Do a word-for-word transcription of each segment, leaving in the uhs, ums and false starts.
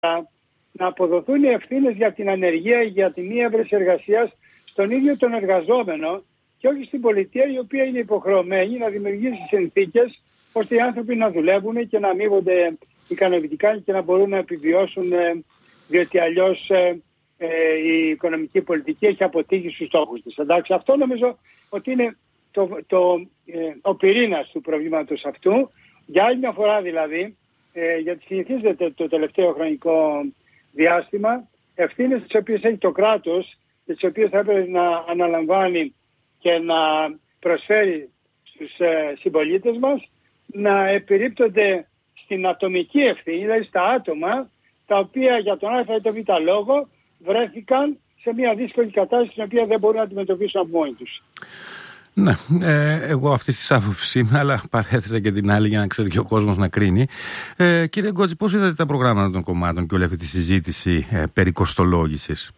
να αποδοθούν οι ευθύνες για την ανεργία, για τη μη έβρεση εργασίας στον ίδιο τον εργαζόμενο και όχι στην πολιτεία, η οποία είναι υποχρεωμένη να δημιουργήσει συνθήκες ώστε οι άνθρωποι να δουλεύουν και να αμείβονται ικανοποιητικά και να μπορούν να επιβιώσουν, διότι αλλιώς ε, ε, η οικονομική πολιτική έχει αποτύχει στους στόχους της. Εντάξει, αυτό νομίζω ότι είναι το, το, ε, ο πυρήνας του προβλήματος αυτού. Για άλλη μια φορά δηλαδή, ε, γιατί συνηθίζεται το τελευταίο χρονικό διάστημα, ευθύνες τις οποίες έχει το κράτος και τις οποίες θα έπρεπε να αναλαμβάνει και να προσφέρει στους ε, συμπολίτες μας, να επιρρύπτονται στην ατομική ευθύνη, δηλαδή στα άτομα τα οποία για τον α ή τον β λόγο βρέθηκαν σε μια δύσκολη κατάσταση την οποία δεν μπορούν να αντιμετωπίσουν από μόνοι τους. Ναι, ε, εγώ αυτή τη άποψη είμαι, αλλά παρέθεσα και την άλλη για να ξέρει και ο κόσμος να κρίνει. Ε, κύριε Γκότση, πώς είδατε τα προγράμματα των κομμάτων και όλη αυτή τη συζήτηση ε, περί κοστολόγησης?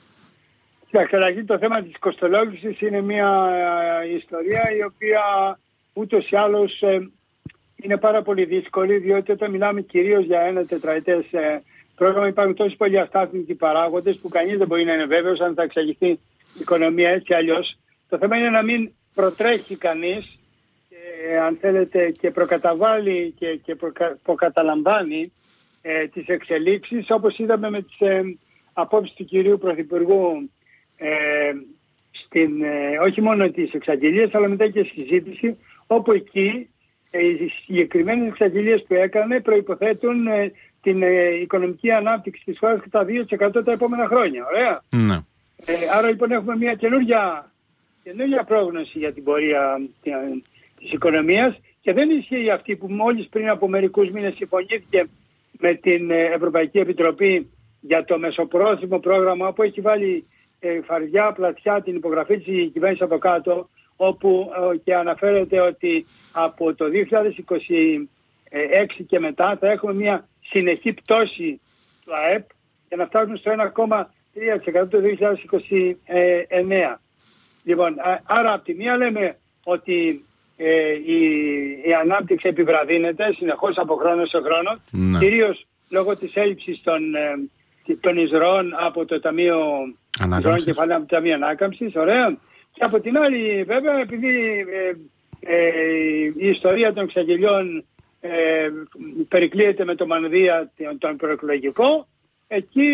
Καταρχήν το θέμα της κοστολόγησης είναι μια ε, ιστορία η οποία ούτως ή άλλως ε, είναι πάρα πολύ δύσκολη, διότι όταν μιλάμε κυρίως για ένα τετραετές ε, πρόγραμμα υπάρχουν τόσοι πολλοί αστάθμιτοι παράγοντες που κανείς δεν μπορεί να είναι βέβαιος αν θα εξαγηθεί η οικονομία έτσι αλλιώς. Το θέμα είναι να μην προτρέχει κανείς, ε, αν θέλετε, και προκαταβάλει και, και προκα, προκαταλαμβάνει ε, τις εξελίξεις, όπως είδαμε με τις ε, απόψεις του κυρίου Πρωθυπουργού, ε, στην, ε, όχι μόνο τις εξαγγελίες, αλλά μετά και στη συζήτηση, όπου εκεί ε, οι συγκεκριμένες εξαγγελίες που έκανε προϋποθέτουν ε, την ε, οικονομική ανάπτυξη της χώρας κατά δύο τοις εκατό τα επόμενα χρόνια. Ωραία. Ναι. Ε, άρα λοιπόν έχουμε μια καινούργια καινούργια πρόγνωση για την πορεία της οικονομίας και δεν ισχύει αυτή που μόλις πριν από μερικούς μήνες συμφωνήθηκε με την Ευρωπαϊκή Επιτροπή για το μεσοπρόθεσμο πρόγραμμα, όπου έχει βάλει ε, φαρδιά πλατιά την υπογραφή της κυβέρνησης από κάτω, όπου ε, και αναφέρεται ότι από το δύο χιλιάδες είκοσι έξι και μετά θα έχουμε μια συνεχή πτώση του ΑΕΠ για να φτάσουμε στο ένα κόμμα τρία τοις εκατό το δύο χιλιάδες είκοσι εννέα. Λοιπόν, άρα από τη μία λέμε ότι ε, η, η ανάπτυξη επιβραδύνεται συνεχώς από χρόνο σε χρόνο, ναι. Κυρίως λόγω της έλλειψης των, ε, των εισρωών από το Ταμείο Εισρωών Κεφαλαίων, από το Ταμείο Ανάκαμψης, ωραία. Και από την άλλη βέβαια, επειδή ε, ε, η ιστορία των εξαγγελιών ε, περικλείεται με το μανδύα τον προεκλογικό, εκεί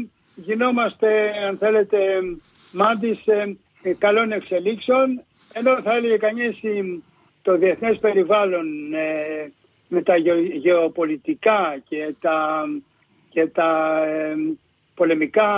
γινόμαστε, αν θέλετε, μάντης ε, καλών εξελίξεων, ενώ θα έλεγε κανείς το διεθνές περιβάλλον ε, με τα γεωπολιτικά και τα, και τα ε, πολεμικά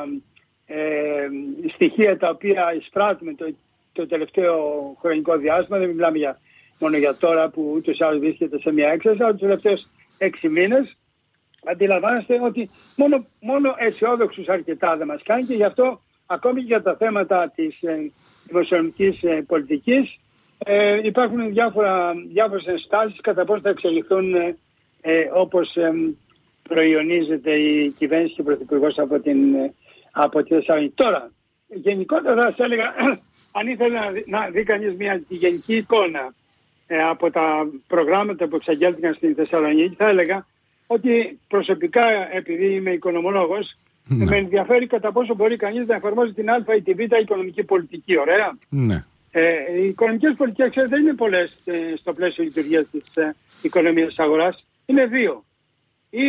ε, στοιχεία τα οποία εισπράττουμε το, το τελευταίο χρονικό διάστημα, δεν μιλάμε για, μόνο για τώρα που ούτως ή άλλως βρίσκεται σε μια έξαρση, αλλά τους τελευταίους έξι μήνες αντιλαμβάνεστε ότι μόνο, μόνο αισιόδοξους αρκετά δεν μας κάνει και γι' αυτό ακόμη και για τα θέματα της ε, δημοσιονομικής ε, πολιτικής ε, υπάρχουν διάφορα, διάφορες ενστάσεις κατά πώς θα εξελιχθούν ε, ε, όπως ε, προϊονίζεται η κυβέρνηση και ο Πρωθυπουργός από την, ε, από τη Θεσσαλονίκη. Τώρα, γενικότερα θα σας έλεγα, αν ήθελε να δει, να δει κανείς μια γενική εικόνα ε, από τα προγράμματα που εξαγγέλθηκαν στην Θεσσαλονίκη, θα έλεγα ότι προσωπικά, επειδή είμαι οικονομολόγος, ναι. Με ενδιαφέρει κατά πόσο μπορεί κανείς να εφαρμόζει την α ή τη β οικονομική πολιτική, ωραία. Ναι. Ε, οι οικονομικές πολιτικές, ξέρετε, δεν είναι πολλές ε, στο πλαίσιο λειτουργίας της ε, οικονομίας της αγοράς. Είναι δύο. Ή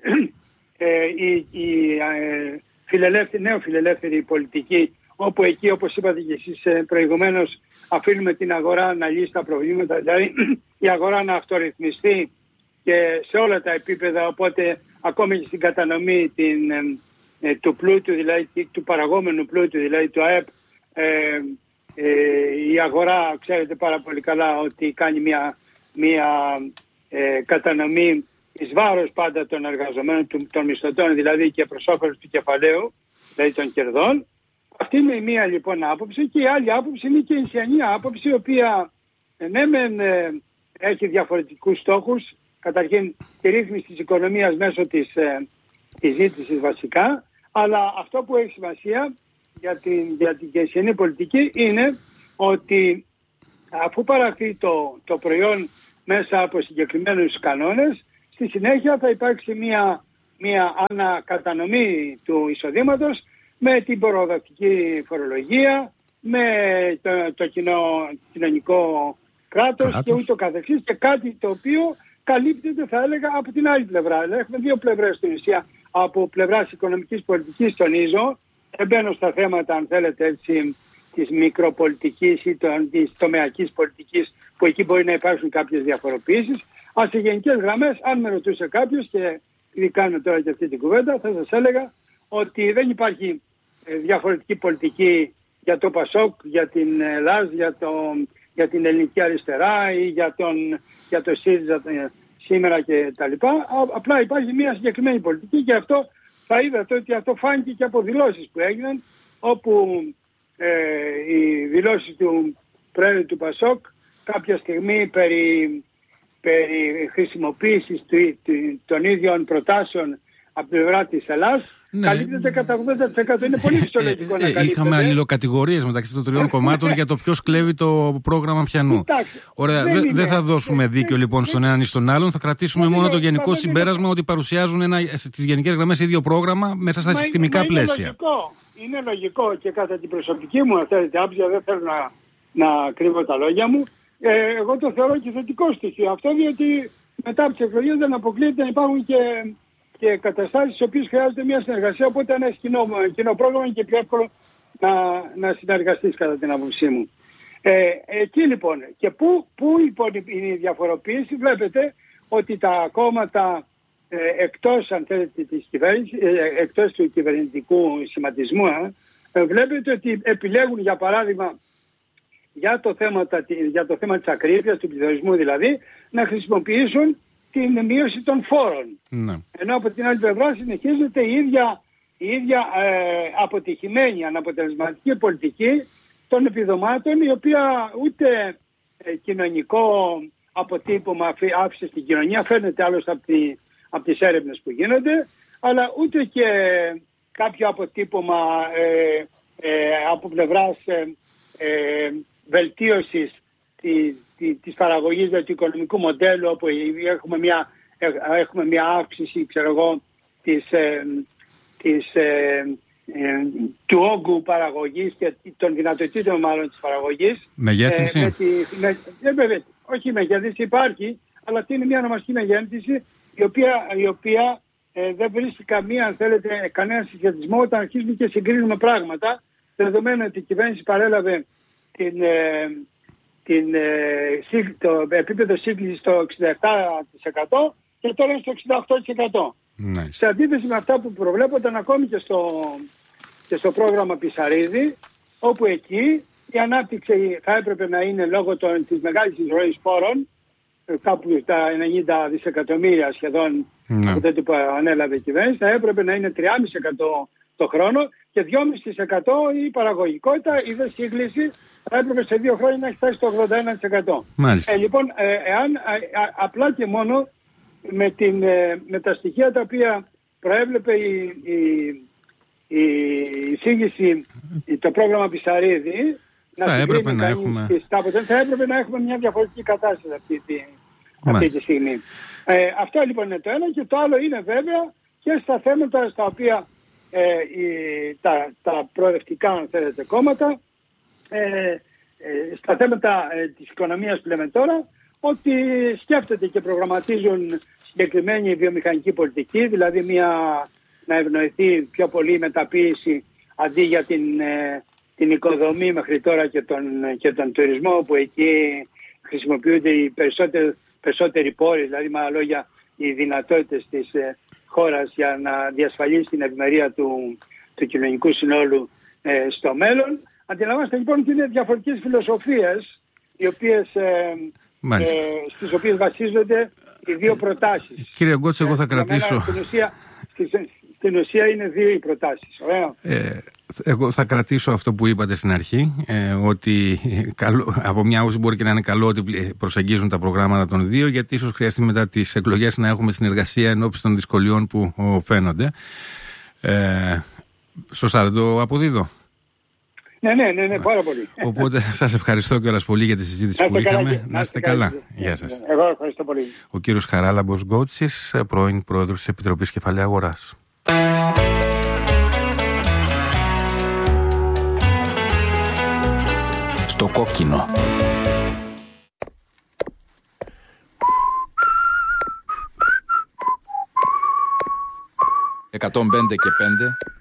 ε, η, η ε, φιλελεύθερη, νέο φιλελεύθερη πολιτική, όπου εκεί, όπως είπατε και εσείς ε, προηγουμένως, αφήνουμε την αγορά να λύσει τα προβλήματα, δηλαδή η αγορά να αυτορυθμιστεί και σε όλα τα επίπεδα, οπότε ακόμη και στην κατανομή την, ε, του πλούτου, δηλαδή του παραγόμενου πλούτου, δηλαδή του ΑΕΠ, ε, ε, η αγορά ξέρετε πάρα πολύ καλά ότι κάνει μια, μια ε, κατανομή εις βάρος πάντα των εργαζομένων, των μισθωτών, δηλαδή και προς όφελος του κεφαλαίου, δηλαδή των κερδών. Αυτή είναι η μία λοιπόν άποψη, και η άλλη άποψη είναι και η ισιανή άποψη, η οποία ε, ναι μεν ε, έχει διαφορετικούς στόχους. Καταρχήν τη ρύθμιση της οικονομίας μέσω της, ε, της ζήτησης βασικά, αλλά αυτό που έχει σημασία για την, για την κενσιανή πολιτική είναι ότι αφού παραχθεί το, το προϊόν μέσα από συγκεκριμένους κανόνες, στη συνέχεια θα υπάρξει μια, μια ανακατανομή του εισοδήματος με την προοδευτική φορολογία, με το, το κοινό, κοινωνικό κράτος, κράτος και ούτω καθεξής, και κάτι το οποίο καλύπτεται, θα έλεγα, από την άλλη πλευρά. Έχουμε δύο πλευρές στην ουσία. Από πλευράς οικονομικής πολιτικής, τονίζω, δεν μπαίνω στα θέματα, αν θέλετε έτσι, της μικροπολιτικής ή της τομεακής πολιτικής, που εκεί μπορεί να υπάρξουν κάποιες διαφοροποιήσεις. Αλλά σε γενικές γραμμές, αν με ρωτούσε κάποιος, και ήδη κάνουμε τώρα και αυτή την κουβέντα, θα σας έλεγα ότι δεν υπάρχει διαφορετική πολιτική για το ΠΑΣΟΚ, για την ΕΛΑΣ, για, το, για την ελληνική αριστερά ή για, τον, για το ΣΥΡΙΖΑ σήμερα και τα λοιπά. Απλά υπάρχει μια συγκεκριμένη πολιτική, και αυτό θα είδατε ότι αυτό φάνηκε και από δηλώσεις που έγιναν, όπου ε, οι δηλώσεις του πρόεδρου του ΠΑΣΟΚ κάποια στιγμή περί, περί χρησιμοποίησης του, του, των ίδιων προτάσεων από την πλευρά της Ελλάδας, ναι, καλύπτεται κατά ογδόντα τοις εκατό. Είναι πολύ φυσιολογικό ε, να καλύπτεται. Είχαμε αλληλοκατηγορίες μεταξύ των τριών κομμάτων για το ποιος κλέβει το πρόγραμμα ποιανού. Ωραία, δεν δε, δε θα δώσουμε δίκιο λοιπόν στον έναν ή στον άλλον. Θα κρατήσουμε μόνο το γενικό συμπέρασμα ότι παρουσιάζουν ένα, στις γενικές γραμμές ίδιο πρόγραμμα μέσα στα μα, συστημικά μα πλαίσια. Είναι λογικό, είναι λογικό, και κατά την προσωπική μου άποψη, δεν θέλω να, να κρύβω τα λόγια μου. Ε, εγώ το θεωρώ και θετικό στοιχείο αυτό, διότι μετά από τις εκλογές δεν αποκλείεται να υπάρχουν και, και καταστάσεις στις οποίες χρειάζεται μια συνεργασία. Οπότε ένα κοινό, κοινό πρόγραμμα είναι και πιο εύκολο να, να συνεργαστείς, κατά την άποψή μου. Ε, εκεί λοιπόν, και πού, πού λοιπόν είναι η διαφοροποίηση? Βλέπετε ότι τα κόμματα ε, εκτός, αν θέλετε, της κυβέρνησης, ε, εκτός του κυβερνητικού σχηματισμού, ε, βλέπετε ότι επιλέγουν, για παράδειγμα, για το θέμα, για το θέμα της ακρίβειας, του πληθωρισμού δηλαδή, να χρησιμοποιήσουν την μείωση των φόρων. Ναι. Ενώ από την άλλη πλευρά συνεχίζεται η ίδια, η ίδια ε, αποτυχημένη, αναποτελεσματική πολιτική των επιδομάτων, η οποία ούτε ε, κοινωνικό αποτύπωμα άφησε στην κοινωνία, φαίνεται άλλωστε από, τη, από τις έρευνες που γίνονται, αλλά ούτε και κάποιο αποτύπωμα ε, ε, από πλευράς ε, ε, βελτίωσης της, της παραγωγής του οικονομικού μοντέλου, όπου έχουμε μια, έχουμε μια αύξηση, ξέρω εγώ, της, ε, της, ε, ε, του όγκου παραγωγής και των δυνατοτήτων μάλλον της παραγωγής. Μεγέθυνση. Ε, με τη, με, ε, βέβαια, όχι μεγέθυνση υπάρχει, αλλά αυτή είναι μια ονομαστική μεγέθυνση, η οποία, η οποία ε, δεν βρίσκει καμία, αν θέλετε, κανένα συσχετισμό όταν αρχίζουμε και συγκρίνουμε πράγματα, δεδομένου ότι η κυβέρνηση παρέλαβε την, ε, την, ε, το επίπεδο σύγκλησης στο εξήντα επτά τοις εκατό και τώρα στο εξήντα οκτώ τοις εκατό. Nice. Σε αντίθεση με αυτά που προβλέπονταν ακόμη και στο, και στο πρόγραμμα Πισαρίδη, όπου εκεί η ανάπτυξη θα έπρεπε να είναι λόγω των, της μεγάλης εισρωής πόρων, κάπου τα ενενήντα δισεκατομμύρια σχεδόν, no. από τότε που ανέλαβε η κυβέρνηση, θα έπρεπε να είναι τρία κόμμα πέντε τοις εκατό το χρόνο και δυόμισι τοις εκατό η παραγωγικότητα, η δε σύγκληση θα έπρεπε σε δύο χρόνια να έχει φτάσει στο ογδόντα ένα τοις εκατό. Ε, λοιπόν, ε, εάν α, α, απλά και μόνο με, την, ε, με τα στοιχεία τα οποία προέβλεπε η, η, η εισήγηση, το πρόγραμμα Πισαρίδη, θα, να έπρεπε να, έχουμε... Τις, θα έπρεπε να έχουμε μια διαφορετική κατάσταση αυτή τη, αυτή τη στιγμή. Ε, αυτό λοιπόν είναι το ένα, και το άλλο είναι βέβαια και στα θέματα στα οποία ε, η, τα, τα προοδευτικά, αν θέλετε, κόμματα, ε, ε, στα θέματα ε, της οικονομίας που λέμε τώρα, ότι σκέφτονται και προγραμματίζουν συγκεκριμένη βιομηχανική πολιτική, δηλαδή μια, να ευνοηθεί πιο πολύ η μεταποίηση αντί για την, ε, την οικοδομή μέχρι τώρα και τον, και τον τουρισμό, που εκεί χρησιμοποιούνται οι περισσότεροι, περισσότεροι πόροι, δηλαδή με άλλα λόγια οι δυνατότητες της ε, χώρας για να διασφαλίσει την ευημερία του, του κοινωνικού συνόλου ε, στο μέλλον. Αντιλαμβάνεστε λοιπόν ότι είναι διαφορετικές φιλοσοφίες οι οποίες, ε, ε, στις οποίες βασίζονται οι δύο προτάσεις. Κύριε Γκότς, εγώ θα κρατήσω... Στην ουσία, στην ουσία είναι δύο οι προτάσεις. Ωραία. Ε, εγώ θα κρατήσω αυτό που είπατε στην αρχή, ε, ότι καλό, από μια άποψη μπορεί και να είναι καλό ότι προσεγγίζουν τα προγράμματα των δύο, γιατί ίσως χρειαστεί μετά τις εκλογές να έχουμε συνεργασία ενώπιση των δυσκολιών που φαίνονται. Ε, σωστά, δεν το αποδίδω? Ναι, ναι, ναι, ναι, πάρα πολύ. Οπότε σας ευχαριστώ κιόλας πολύ για τη συζήτηση που είχαμε. Και, να είστε καλά. καλά. Γεια σας. Εγώ ευχαριστώ πολύ. Ο κύριος Χαράλαμπος Γκότσης, πρώην πρόεδρος της Επιτροπής Κεφαλαίου Αγοράς. Στο κόκκινο. εκατόν πέντε και πέντε